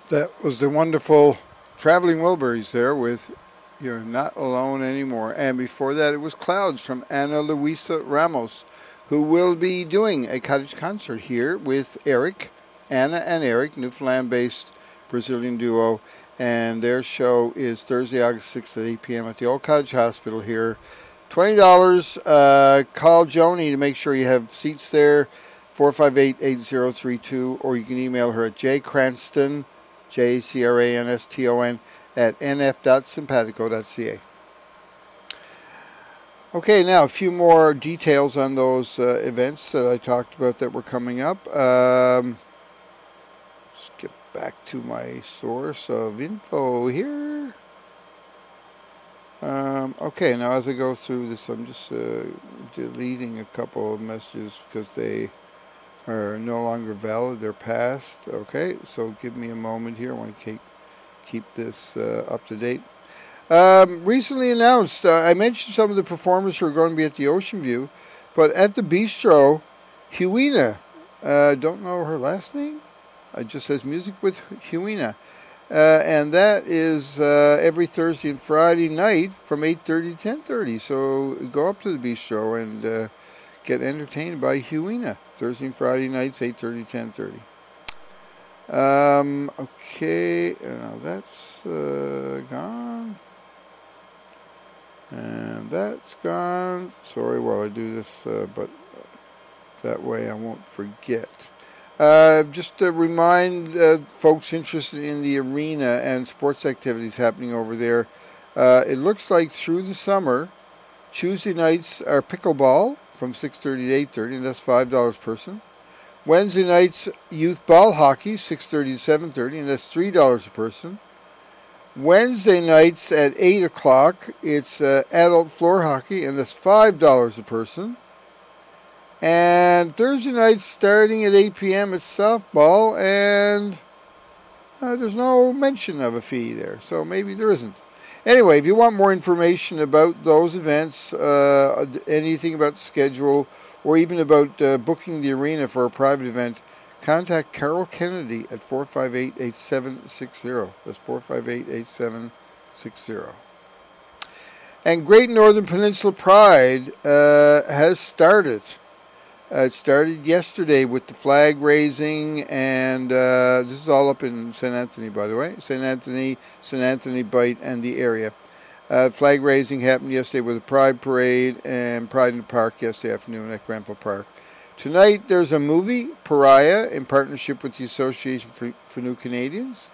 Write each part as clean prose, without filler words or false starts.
That was the wonderful Traveling Wilburys there with You're Not Alone Anymore. And before that, it was Clouds from Ana Luisa Ramos, who will be doing a cottage concert here with Eric, Anna and Eric, Newfoundland-based Brazilian duo. And their show is Thursday, August 6th at 8 p.m. at the Old Cottage Hospital here. $20. Call Joni to make sure you have seats there, 458-8032, or you can email her at jcranston, JCRANSTON, at nf.simpatico.ca. Okay, now a few more details on those events that I talked about that were coming up. Let's get back to my source of info here. Okay, now as I go through this, I'm just deleting a couple of messages because they are no longer valid. They're past. Okay, so give me a moment here. I want to keep this up to date. Recently announced, I mentioned some of the performers who are going to be at the Ocean View, but at the bistro, Huina, don't know her last name. It just says Music with Huina. And that is every Thursday and Friday night from 8:30 to 10:30. So go up to the bistro and get entertained by Huina. Thursday and Friday nights, 8:30 to 10:30. Okay, now that's gone. And that's gone. Sorry while I do this, but that way I won't forget. Just to remind folks interested in the arena and sports activities happening over there, it looks like through the summer, Tuesday nights are pickleball from 6:30 to 8:30, and that's $5 per person. Wednesday nights, youth ball hockey, 6:30 to 7:30, and that's $3 a person. Wednesday nights at 8 o'clock, it's adult floor hockey, and that's $5 a person. And Thursday nights starting at 8 p.m. it's softball, and there's no mention of a fee there, so maybe there isn't. Anyway, if you want more information about those events, anything about the schedule, or even about booking the arena for a private event, contact Carol Kennedy at 458-8760. That's 458-8760. And Great Northern Peninsula Pride has started. It started yesterday with the flag raising, and this is all up in St. Anthony, by the way. St. Anthony, Bight, and the area. Flag raising happened yesterday with a Pride Parade and Pride in the Park yesterday afternoon at Granville Park. Tonight there's a movie, Pariah, in partnership with the Association for New Canadians.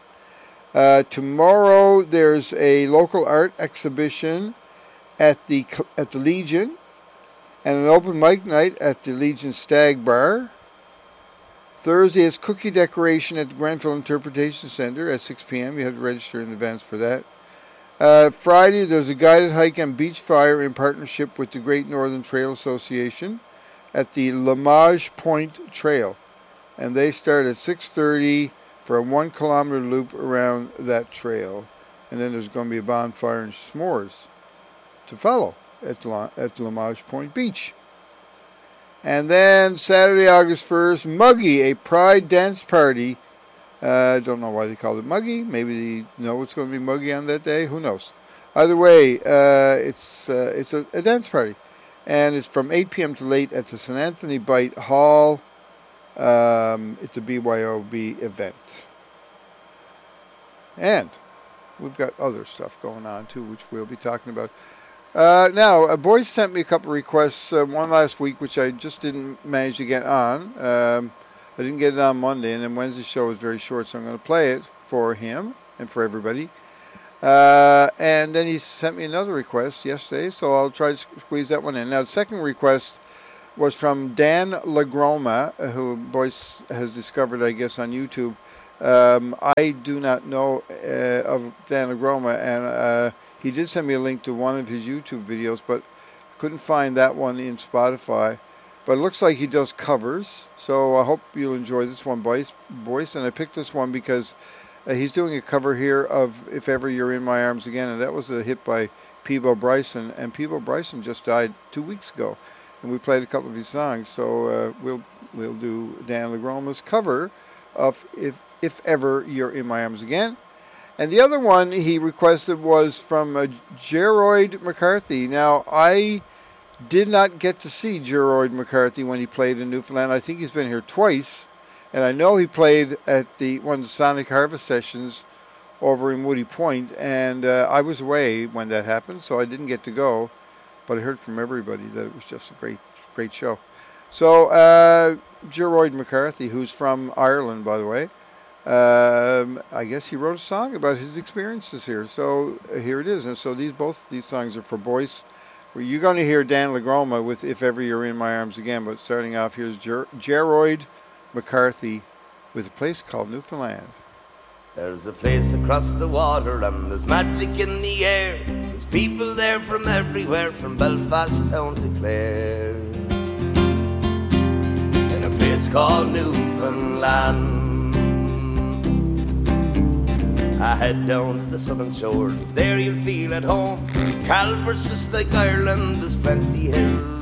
Tomorrow there's a local art exhibition at the Legion, and an open mic night at the Legion Stag Bar. Thursday is cookie decoration at the Granville Interpretation Center at 6 p.m. You have to register in advance for that. Friday, there's a guided hike and beach fire in partnership with the Great Northern Trail Association at the Lamage Point Trail. And they start at 6:30 for a 1 kilometer loop around that trail. And then there's going to be a bonfire and s'mores to follow at Lamage Point Beach. And then Saturday, August 1st, Muggy, a Pride dance party. I don't know why they called it Muggy. Maybe they know it's going to be Muggy on that day. Who knows? Either way, it's a dance party. And it's from 8 p.m. to late at the St. Anthony Bight Hall. It's a BYOB event. And we've got other stuff going on, too, which we'll be talking about. Now, boys sent me a couple of requests, one last week, which I just didn't manage to get on. I didn't get it on Monday, and then Wednesday's show was very short, so I'm going to play it for him and for everybody. And then he sent me another request yesterday, so I'll try to squeeze that one in. Now, the second request was from Dan Lagroma, who Boyce has discovered, I guess, on YouTube. I do not know of Dan Lagroma, and he did send me a link to one of his YouTube videos, but couldn't find that one in Spotify. But it looks like he does covers, so I hope you'll enjoy this one, Boyce. And I picked this one because he's doing a cover here of If Ever You're in My Arms Again, and that was a hit by Peebo Bryson, and Peebo Bryson just died 2 weeks ago, and we played a couple of his songs, so we'll do Dan Lagroma's cover of If Ever You're in My Arms Again. And the other one he requested was from Geroid McCarthy. Now, I did not get to see Geroid McCarthy when he played in Newfoundland. I think he's been here twice. And I know he played at one of the Sonic Harvest sessions over in Woody Point. And I was away when that happened, so I didn't get to go. But I heard from everybody that it was just a great, great show. So, Geroid McCarthy, who's from Ireland, by the way, I guess he wrote a song about his experiences here. So here it is. And so both these songs are for Boyce. Well, you're going to hear Dan Lagroma with If Ever You're in My Arms Again. But starting off, here's Geroid McCarthy with a place called Newfoundland. There's a place across the water and there's magic in the air. There's people there from everywhere, from Belfast down to Clare. In a place called Newfoundland, I head down to the southern shores, there you'll feel at home. Calvert's just like Ireland, there's plenty hills